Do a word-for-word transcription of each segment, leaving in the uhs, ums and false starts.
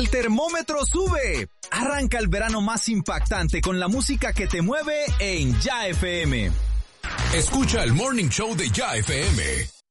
el termómetro sube. Arranca el verano más impactante con la música que te mueve en Ya F M. Escucha el Morning Show de Ya F M.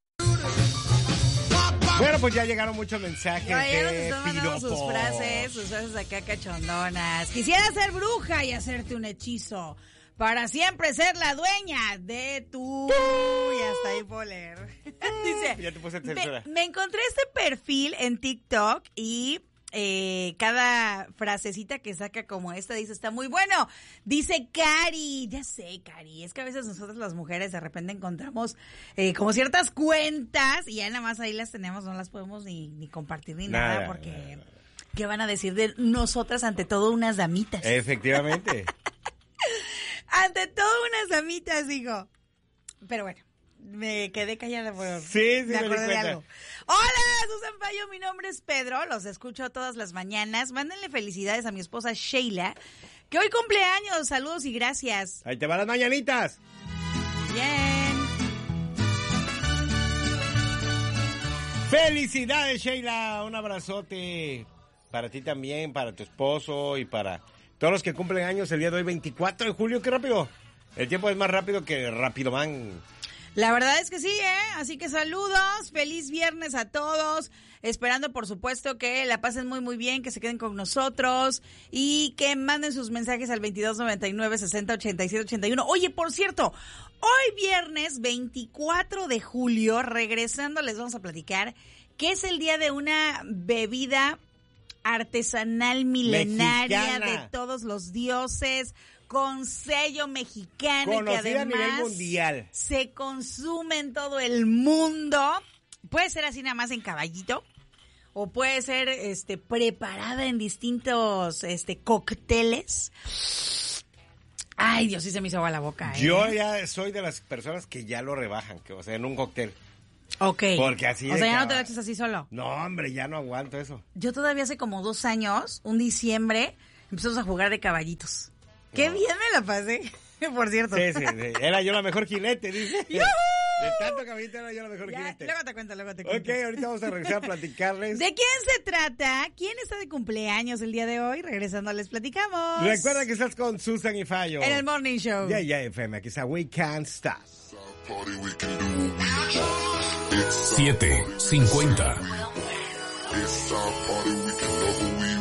Bueno, pues ya llegaron muchos mensajes no, ya nos de están mandando piropos. sus frases, sus frases acá cachondonas. Quisiera ser bruja y hacerte un hechizo para siempre ser la dueña de tu... Y hasta ahí puedo leer. Dice, ya te puse me, tercera. me encontré este perfil en TikTok y... Eh, cada frasecita que saca como esta dice, está muy bueno. Dice Cari, ya sé, Cari, es que a veces nosotros las mujeres de repente encontramos eh, como ciertas cuentas y ya nada más ahí las tenemos, no las podemos ni, ni compartir ni nada, nada porque nada. ¿qué van a decir de nosotras ante todo unas damitas? Efectivamente. Ante todo unas damitas, digo. Pero bueno. Me quedé callada por... Sí, sí, me acordé me de di algo. Hola, Susan Payo, mi nombre es Pedro, los escucho todas las mañanas. Mándenle felicidades a mi esposa Sheila, que hoy cumpleaños. Saludos y gracias. Ahí te van las mañanitas. Bien. Felicidades, Sheila. Un abrazote para ti también, para tu esposo y para todos los que cumplen años el día de hoy, veinticuatro de julio. Qué rápido. El tiempo es más rápido que Rapidoman. La verdad es que sí, ¿eh? Así que saludos, feliz viernes a todos, esperando por supuesto que la pasen muy muy bien, que se queden con nosotros y que manden sus mensajes al veintidós noventa y nueve sesenta ochenta y siete ochenta y uno. Oye, por cierto, hoy viernes veinticuatro de julio, regresando les vamos a platicar que es el día de una bebida artesanal milenaria Mexicana. de todos los dioses, con sello mexicano, Conocida y que además a nivel mundial. se consume en todo el mundo. Puede ser así nada más en caballito, o puede ser este preparada en distintos este cócteles. Ay, Dios, sí se me hizo agua la boca, ¿eh? Yo ya soy de las personas que ya lo rebajan, que o sea, en un cóctel. Ok. Porque así O de sea, ya no cab- te lo echas así solo. No, hombre, ya no aguanto eso. Yo todavía hace como dos años, un diciembre, empezamos a jugar de caballitos. Qué No. bien me la pasé, por cierto. Sí, sí, sí. Era yo la mejor jinete, dice. ¡Yujú! De tanto caballito era yo la mejor Ya, jinete. luego te cuento, luego te cuento. Ok, ahorita vamos a regresar a platicarles. ¿De quién se trata? ¿Quién está de cumpleaños el día de hoy? Regresando les platicamos. Recuerda que estás con Susan y Fallo. En el Morning Show. Ya, ya, F M. Aquí está We Can't Stop. siete cincuenta. It's our party, we can love who we